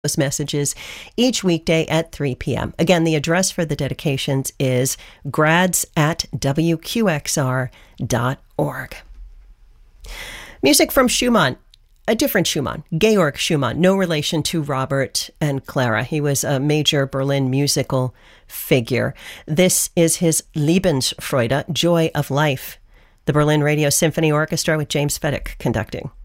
those messages each weekday at 3 p.m. Again, the address for the dedications is grads@wqxr.org. Music from Schumann. A different Schumann, Georg Schumann, no relation to Robert and Clara. He was a major Berlin musical figure. This is his Lebensfreude, Joy of Life. The Berlin Radio Symphony Orchestra with James Fedek conducting.